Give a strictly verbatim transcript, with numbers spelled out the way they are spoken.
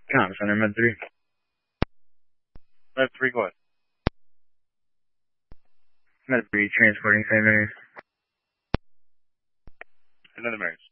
Com Center, Med three. Med three, go ahead. Med three, transporting Saint Mary's. Another Marys.